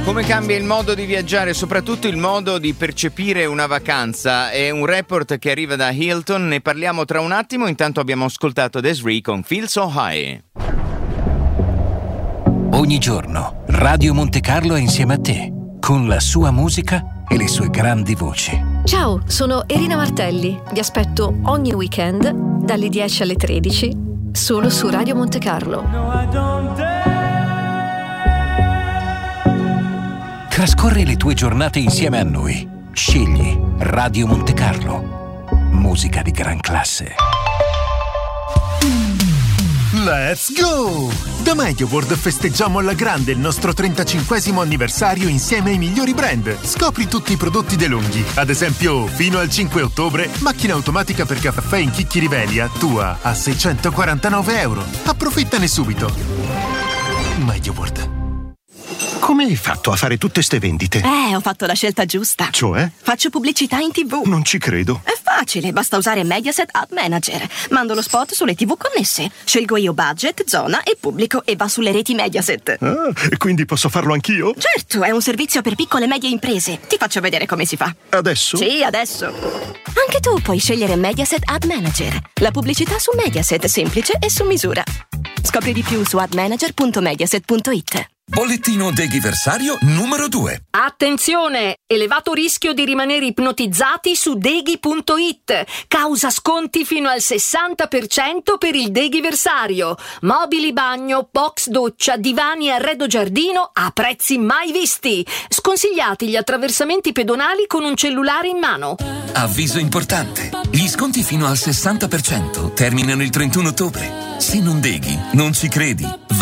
Come cambia il modo di viaggiare, soprattutto il modo di percepire una vacanza? È un report che arriva da Hilton, ne parliamo tra un attimo. Intanto abbiamo ascoltato Des'ree con Feel So High. Ogni giorno Radio Monte Carlo è insieme a te, con la sua musica e le sue grandi voci. Ciao, sono Irina Martelli. Vi aspetto ogni weekend dalle 10 alle 13 solo su Radio Monte Carlo. Trascorri le tue giornate insieme a noi. Scegli Radio Monte Carlo. Musica di gran classe. Let's go! Da MediaWorld festeggiamo alla grande il nostro 35esimo anniversario insieme ai migliori brand. Scopri tutti i prodotti DeLonghi. Ad esempio, fino al 5 ottobre, macchina automatica per caffè in chicchi Rivelia, tua a €649. Approfittane subito. MediaWorld. Come hai fatto a fare tutte ste vendite? Ho fatto la scelta giusta. Cioè? Faccio pubblicità in TV. Non ci credo. È facile, basta usare Mediaset Ad Manager. Mando lo spot sulle TV connesse. Scelgo io budget, zona e pubblico e va sulle reti Mediaset. Ah, e quindi posso farlo anch'io? Certo, è un servizio per piccole e medie imprese. Ti faccio vedere come si fa. Adesso? Sì, adesso. Anche tu puoi scegliere Mediaset Ad Manager. La pubblicità su Mediaset, semplice e su misura. Scopri di più su admanager.mediaset.it. Bollettino deghiversario numero 2. Attenzione! Elevato rischio di rimanere ipnotizzati su deghi.it. Causa sconti fino al 60% per il deghiversario. Mobili bagno, box doccia, divani e arredo giardino a prezzi mai visti. Sconsigliati gli attraversamenti pedonali con un cellulare in mano. Avviso importante. Gli sconti fino al 60% terminano il 31 ottobre. Se non deghi, non ci credi.